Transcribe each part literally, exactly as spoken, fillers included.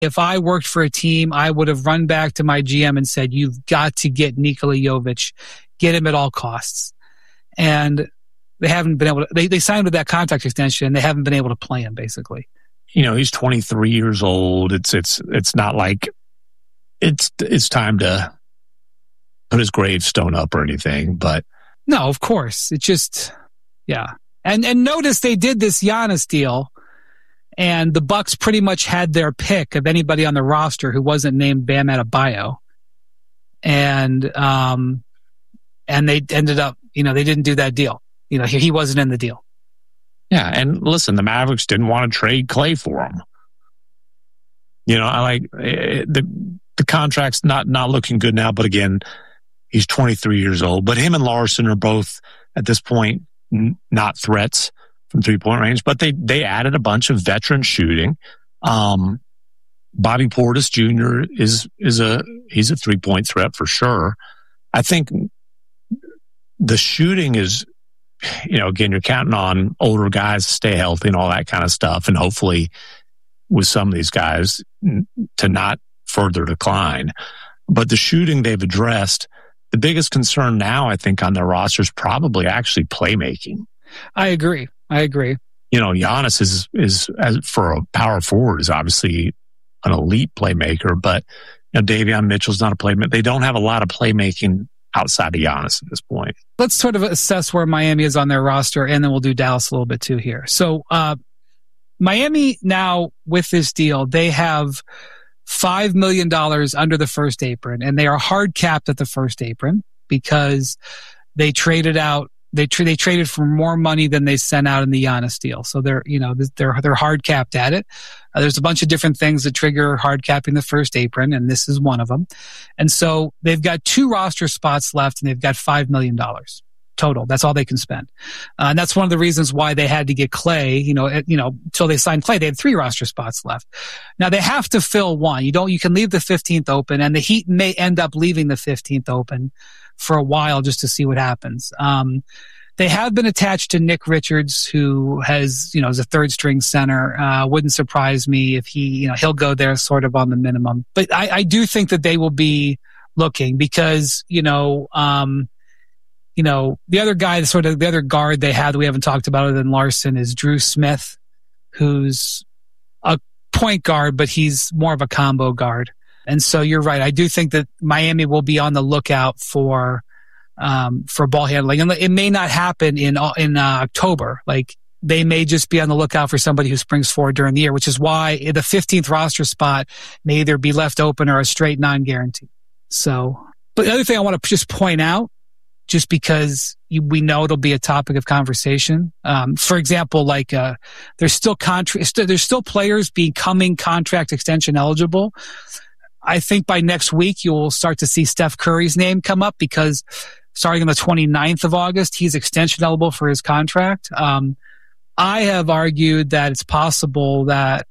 If I worked for a team, I would have run back to my G M and said, you've got to get Nikola Jovic. Get him at all costs. And they haven't been able to, they, they signed with that contract extension and they haven't been able to play him, basically. You know, he's twenty-three years old. It's, it's, it's not like it's, it's time to put his gravestone up or anything, but. No, of course. It just, yeah. And, and notice they did this Giannis deal and the Bucks pretty much had their pick of anybody on the roster who wasn't named Bam Adebayo. And, um, and they ended up, you know, they didn't do that deal. You know, he, he wasn't in the deal. Yeah, and listen, the Mavericks didn't want to trade Clay for him. You know, I like the the contract's not not looking good now, but again, he's twenty-three years old. But him and Larson are both at this point n- not threats from three point range. But they they added a bunch of veteran shooting. Um, Bobby Portis Junior is is a he's a three point threat for sure. I think the shooting is, you know, again, you're counting on older guys to stay healthy and all that kind of stuff. And hopefully with some of these guys to not further decline. But the shooting they've addressed, the biggest concern now, I think, on their roster is probably actually playmaking. I agree. I agree. You know, Giannis is, is as for a power forward, is obviously an elite playmaker, but you know, Davion Mitchell's not a playmaker. They don't have a lot of playmaking outside of Giannis at this point. Let's sort of assess where Miami is on their roster, and then we'll do Dallas a little bit too here. So uh, Miami now, with this deal, they have five million dollars under the first apron, and they are hard capped at the first apron because they traded out, they tra- they traded for more money than they sent out in the Giannis deal. So they're, you know, they're, they're hard capped at it. Uh, there's a bunch of different things that trigger hard capping the first apron, and this is one of them. And so they've got two roster spots left, and they've got five million dollars total. That's all they can spend. Uh, and that's one of the reasons why they had to get Clay, you know, at, you know, until they signed Clay, they had three roster spots left. Now they have to fill one. You don't, you can leave the fifteenth open, and the Heat may end up leaving the fifteenth open for a while just to see what happens. Um, They have been attached to Nick Richards, who has, you know, is a third string center. Uh, wouldn't surprise me if he, you know, he'll go there sort of on the minimum. But I, I do think that they will be looking because, you know, um, you know, the other guy, sort of the other guard they have that we haven't talked about other than Larson is Drew Smith, who's a point guard, but he's more of a combo guard. And so you're right. I do think that Miami will be on the lookout for, Um, for ball handling. And it may not happen in, in uh, October. Like they may just be on the lookout for somebody who springs forward during the year, which is why the fifteenth roster spot may either be left open or a straight non-guarantee. So, but the other thing I want to just point out, just because you, we know it'll be a topic of conversation. Um, for example, like, uh, there's still contra- st- there's still players becoming contract extension eligible. I think by next week, you'll start to see Steph Curry's name come up because starting on the twenty-ninth of August, he's extension eligible for his contract. Um, I have argued that it's possible that,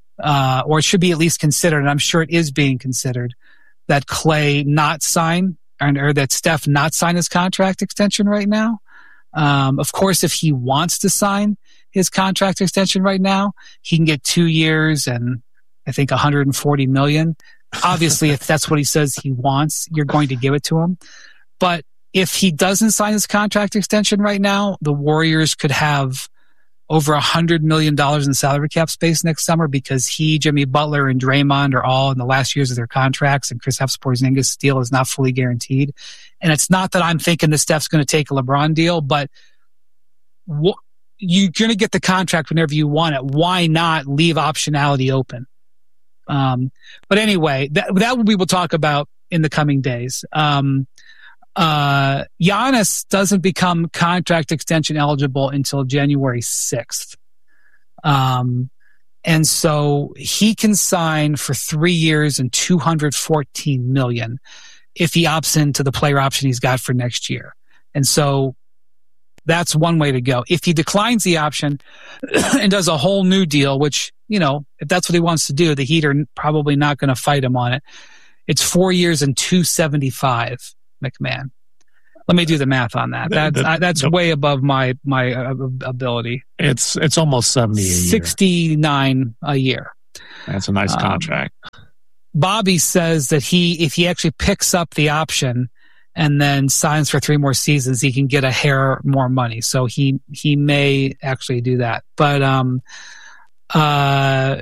uh, or it should be at least considered, and I'm sure it is being considered, that Clay not sign, or, or that Steph not sign his contract extension right now. Um, of course, if he wants to sign his contract extension right now, he can get two years and I think one hundred forty million dollars. Obviously, if that's what he says he wants, you're going to give it to him. But if he doesn't sign his contract extension right now, the Warriors could have over one hundred million dollars in salary cap space next summer because he, Jimmy Butler, and Draymond are all in the last years of their contracts, and Kristaps Porzingis' deal is not fully guaranteed. And it's not that I'm thinking that Steph's going to take a LeBron deal, but wh- you're going to get the contract whenever you want it. Why not leave optionality open? Um, but anyway, that, that we will talk about in the coming days. Um, uh, Giannis doesn't become contract extension eligible until January sixth. Um, and so he can sign for three years and two hundred fourteen million dollars if he opts into the player option he's got for next year. And so that's one way to go. If he declines the option and does a whole new deal, which, you know, if that's what he wants to do, the Heat are probably not going to fight him on it. It's four years and two seventy-five, McMahon. Let me do the math on that. That's the, the, I, that's the, way above my my uh, ability. It's it's almost seventy a year. sixty-nine a year That's a nice um, contract. Bobby says that he, if he actually picks up the option and then signs for three more seasons, he can get a hair more money. So he, he may actually do that. But, um, uh,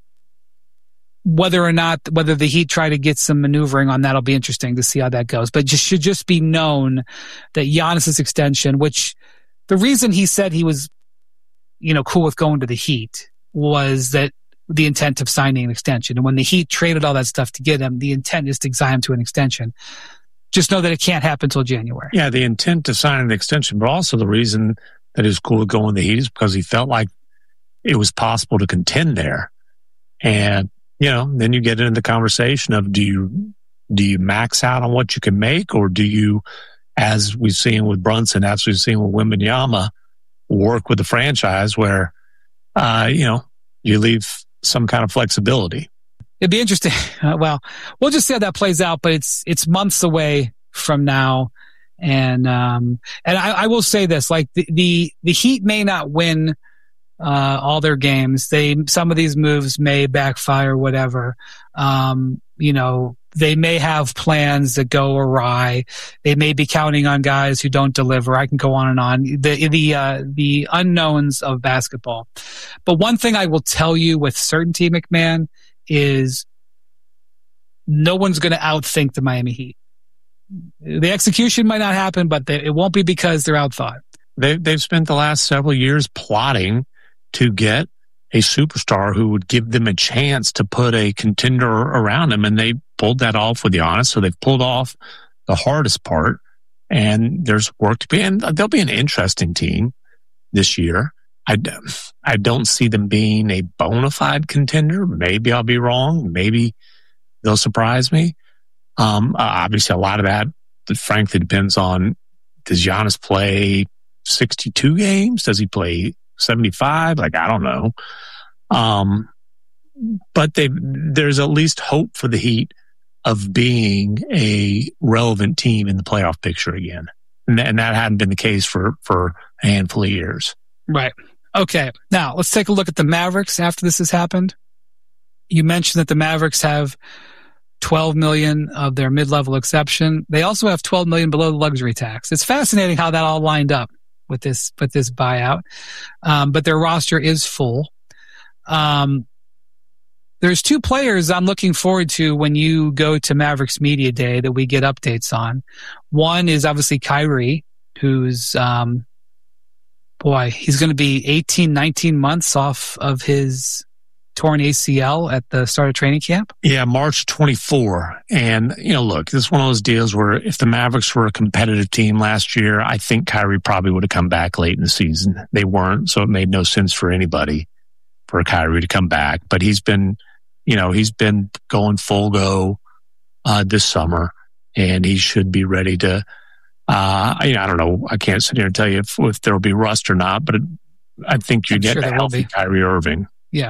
whether or not, whether the Heat try to get some maneuvering on that will be interesting to see how that goes. But it just should just be known that Giannis's extension, which the reason he said he was, you know, cool with going to the Heat was that the intent of signing an extension. And when the Heat traded all that stuff to get him, the intent is to sign him to an extension. Just know that it can't happen until January. Yeah, the intent to sign an extension, but also the reason that he was cool with going to the Heat is because he felt like it was possible to contend there. And, you know, then you get into the conversation of do you do you max out on what you can make, or do you, as we've seen with Brunson, as we've seen with Wembanyama, work with the franchise where, uh, you know, you leave some kind of flexibility. It'd be interesting. Uh, well, we'll just see how that plays out, but it's, it's months away from now. And, um, and I, I will say this, like the, the, the Heat may not win, uh, all their games. They, some of these moves may backfire, whatever. Um, you know, they may have plans that go awry. They may be counting on guys who don't deliver. I can go on and on. The, the, uh, the unknowns of basketball. But one thing I will tell you with certainty, McMahon, is no one's going to outthink the Miami Heat. The execution might not happen, but they, it won't be because they're outthought. They, they've spent the last several years plotting to get a superstar who would give them a chance to put a contender around them, and they pulled that off with Giannis. So they've pulled off the hardest part, and there's work to be. And they'll be an interesting team this year. I, I don't see them being a bona fide contender. Maybe I'll be wrong. Maybe they'll surprise me. Um, obviously, a lot of that, frankly, depends on, does Giannis play sixty-two games? Does he play seventy-five? Like, I don't know. Um, but they, there's at least hope for the Heat of being a relevant team in the playoff picture again. And, th- and that hadn't been the case for, for a handful of years. Right. Okay. Now let's take a look at the Mavericks after this has happened. You mentioned that the Mavericks have twelve million of their mid-level exception. They also have twelve million below the luxury tax. It's fascinating how that all lined up with this, with this buyout. Um, but their roster is full. Um, there's two players I'm looking forward to when you go to Mavericks Media Day that we get updates on. One is obviously Kyrie, who's, um, boy, he's going to be eighteen, nineteen months off of his torn A C L at the start of training camp. Yeah, March twenty-fourth. And, you know, look, this is one of those deals where if the Mavericks were a competitive team last year, I think Kyrie probably would have come back late in the season. They weren't, so it made no sense for anybody for Kyrie to come back. But he's been, you know, he's been going full go uh, this summer, and he should be ready to, uh, I, I don't know, I can't sit here and tell you if, if there'll be rust or not, but it, I think you I'm get sure a healthy Kyrie Irving. Yeah.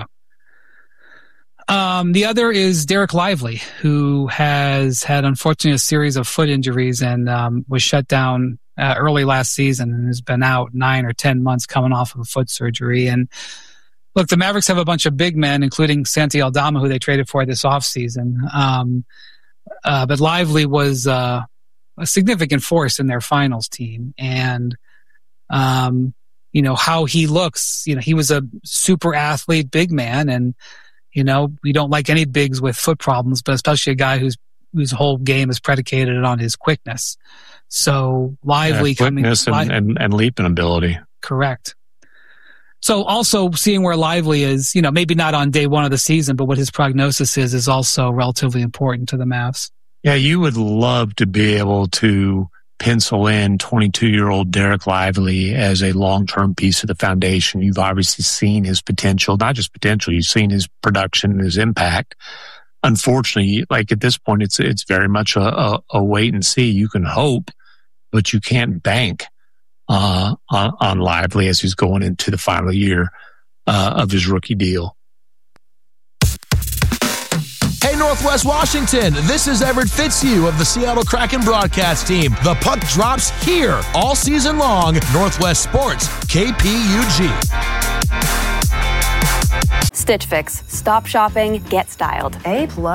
Um, the other is Derek Lively, who has had, unfortunately, a series of foot injuries and um, was shut down uh, early last season and has been out nine or ten months coming off of a foot surgery. And look, the Mavericks have a bunch of big men, including Santi Aldama, who they traded for this offseason. Um, uh, but Lively was uh, a significant force in their finals team. And, um, you know, how he looks, you know, he was a super athlete, big man, and you know, we don't like any bigs with foot problems, but especially a guy whose whose whole game is predicated on his quickness. So Lively yeah, quickness coming, and, and, and leaping ability. Correct. So also seeing where Lively is, you know, maybe not on day one of the season, but what his prognosis is, is also relatively important to the Mavs. Yeah, you would love to be able to pencil in twenty-two-year-old Derek Lively as a long-term piece of the foundation. You've obviously seen his potential, not just potential, you've seen his production and his impact. Unfortunately, like at this point, it's it's very much a, a, a wait and see. You can hope, but you can't bank uh, on, on Lively as he's going into the final year uh, of his rookie deal. Hey, Northwest Washington, this is Everett Fitzhugh of the Seattle Kraken broadcast team. The puck drops here all season long. Northwest Sports, K P U G. Stitch Fix. Stop shopping, get styled. A plus.